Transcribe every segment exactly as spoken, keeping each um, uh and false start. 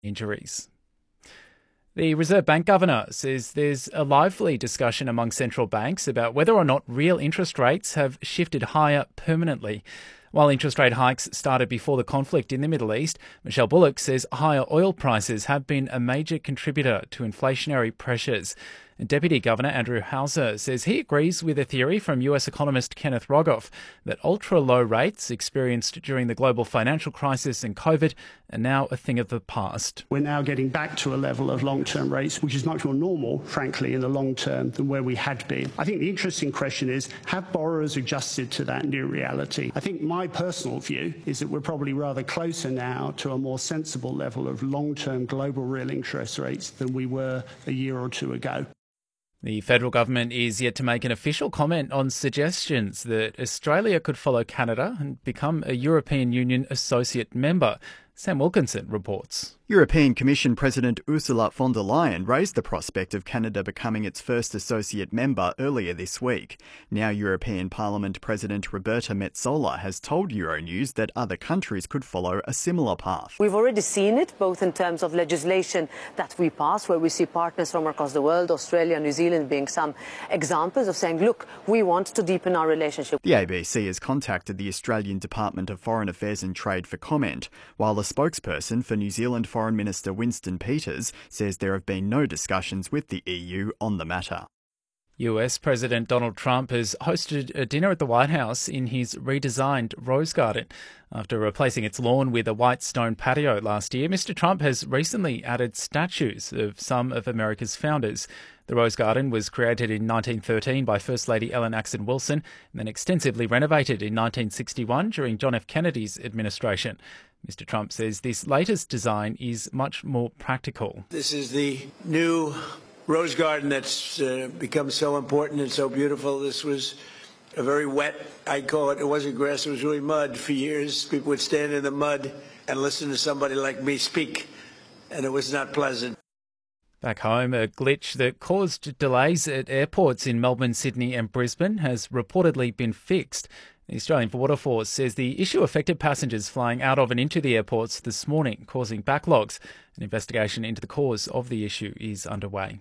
injuries. The Reserve Bank governor says there's a lively discussion among central banks about whether or not real interest rates have shifted higher permanently. While interest rate hikes started before the conflict in the Middle East, Michelle Bullock says higher oil prices have been a major contributor to inflationary pressures. And Deputy Governor Andrew Hauser says he agrees with a theory from U S economist Kenneth Rogoff that ultra-low rates experienced during the global financial crisis and COVID are now a thing of the past. We're now getting back to a level of long-term rates, which is much more normal, frankly, in the long term than where we had been. I think the interesting question is, have borrowers adjusted to that new reality? I think my personal view is that we're probably rather closer now to a more sensible level of long-term global real interest rates than we were a year or two ago. The federal government is yet to make an official comment on suggestions that Australia could follow Canada and become a European Union associate member. Sam Wilkinson reports. European Commission President Ursula von der Leyen raised the prospect of Canada becoming its first associate member earlier this week. Now European Parliament President Roberta Metsola has told Euronews that other countries could follow a similar path. We've already seen it, both in terms of legislation that we pass, where we see partners from across the world, Australia, New Zealand being some examples of saying, look, we want to deepen our relationship. The A B C has contacted the Australian Department of Foreign Affairs and Trade for comment, while the spokesperson for New Zealand Foreign Minister Winston Peters says there have been no discussions with the E U on the matter. U S President Donald Trump has hosted a dinner at the White House in his redesigned Rose Garden. After replacing its lawn with a white stone patio last year, Mister Trump has recently added statues of some of America's founders. The Rose Garden was created in nineteen thirteen by First Lady Ellen Axson Wilson and then extensively renovated in nineteen sixty-one during John F. Kennedy's administration. Mister Trump says this latest design is much more practical. This is the new Rose Garden that's uh, become so important and so beautiful. This was a very wet, I call it, it wasn't grass, it was really mud for years. People would stand in the mud and listen to somebody like me speak, and it was not pleasant. Back home, a glitch that caused delays at airports in Melbourne, Sydney and Brisbane has reportedly been fixed. The Australian Border Force says the issue affected passengers flying out of and into the airports this morning, causing backlogs. An investigation into the cause of the issue is underway.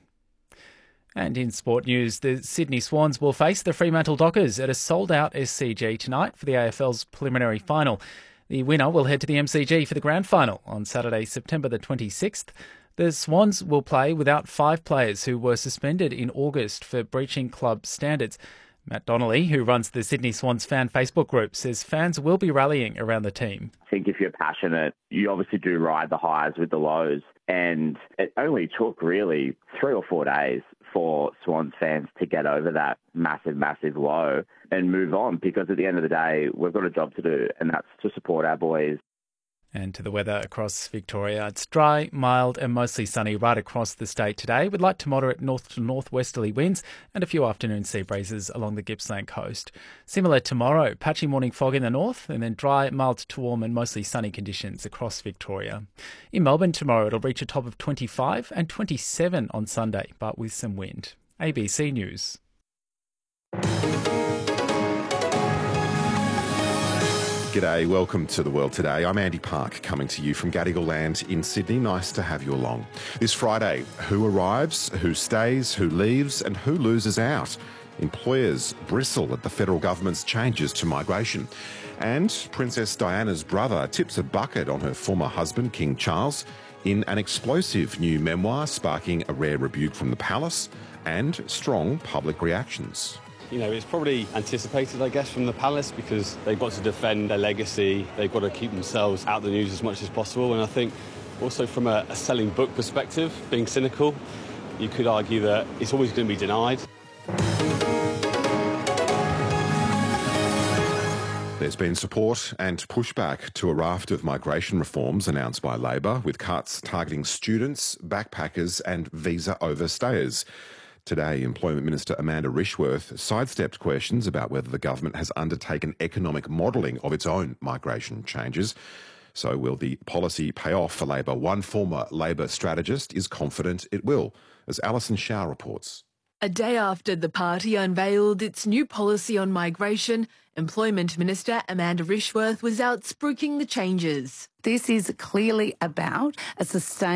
And in sport news, the Sydney Swans will face the Fremantle Dockers at a sold-out S C G tonight for the A F L's preliminary final. The winner will head to the M C G for the grand final on Saturday, September the twenty-sixth. The Swans will play without five players who were suspended in August for breaching club standards. Matt Donnelly, who runs the Sydney Swans fan Facebook group, says fans will be rallying around the team. I think if you're passionate, you obviously do ride the highs with the lows. And it only took really three or four days for Swans fans to get over that massive, massive low and move on, because at the end of the day, we've got a job to do, and that's to support our boys. And to the weather across Victoria. It's dry, mild and mostly sunny right across the state today, with light to moderate north to northwesterly winds and a few afternoon sea breezes along the Gippsland coast. Similar tomorrow, patchy morning fog in the north and then dry, mild to warm and mostly sunny conditions across Victoria. In Melbourne tomorrow, it'll reach a top of twenty-five and twenty-seven on Sunday, but with some wind. A B C News. G'day, welcome to The World Today. I'm Andy Park, coming to you from Gadigal Land in Sydney. Nice to have you along. This Friday, who arrives, who stays, who leaves and who loses out? Employers bristle at the federal government's changes to migration. And Princess Diana's brother tips a bucket on her former husband, King Charles, in an explosive new memoir sparking a rare rebuke from the palace and strong public reactions. You know, it's probably anticipated, I guess, from the palace, because they've got to defend their legacy. They've got to keep themselves out of the news as much as possible. And I think also from a, a selling book perspective, being cynical, you could argue that it's always going to be denied. There's been support and pushback to a raft of migration reforms announced by Labor, with cuts targeting students, backpackers and visa overstayers. Today, Employment Minister Amanda Rishworth sidestepped questions about whether the government has undertaken economic modelling of its own migration changes. So will the policy pay off for Labor? One former Labor strategist is confident it will, as Alison Shaw reports. A day after the party unveiled its new policy on migration, Employment Minister Amanda Rishworth was out spruiking the changes. This is clearly about a sustained